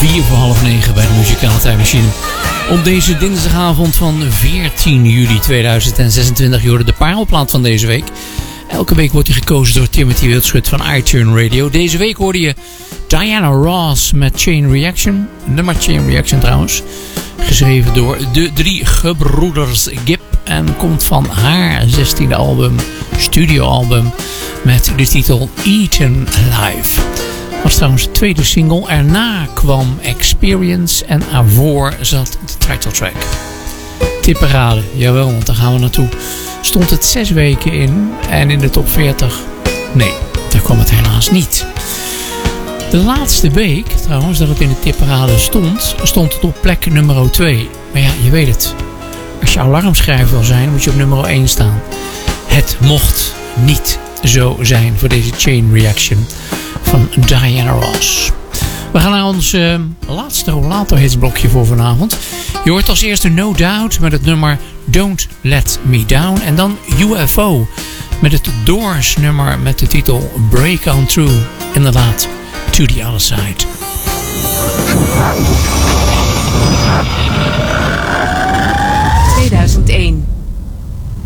4:30 bij de Muzikale Tijdmachine. Op deze dinsdagavond van 14 juli 2026 hoorde de parelplaat van deze week. Elke week wordt hij gekozen door Timothy Wildschut van iTunes Radio. Deze week hoorde je Diana Ross met Chain Reaction. Nummer Chain Reaction trouwens. Geschreven door de 3 gebroeders Gibb. En komt van haar 16e album, studioalbum. Met de titel Eaten Alive. Was trouwens de tweede single. Erna kwam Experience en ervoor zat de title track. Tipperade, jawel, want daar gaan we naartoe. Stond het 6 weken in en in de top 40, nee, daar kwam het helaas niet. De laatste week trouwens dat het in de tipperade stond het op plek nummer 2. Maar ja, je weet het. Als je alarmschrijver wil zijn, moet je op nummer 1 staan. Het mocht niet zo zijn voor deze Chain Reaction van Diana Ross. We gaan naar ons laatste rollator hits blokje voor vanavond. Je hoort als eerste No Doubt met het nummer Don't Let Me Down. En dan UFO met het Doors nummer met de titel Break On Through. Inderdaad, To The Other Side.